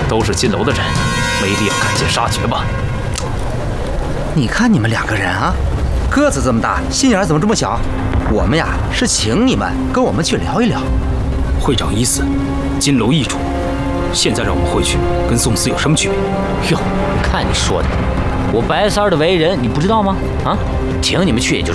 都是金楼的人，没必要赶尽杀绝吧？ 你看你们2个人啊，个子这么大，心眼怎么这么小？我们呀是请你们跟我们去聊一聊。 会长已死，金楼易主，现在让我们回去，跟送死有什么区别？ 哟，看你说的，我白三儿的为人你不知道吗？啊，请你们去也就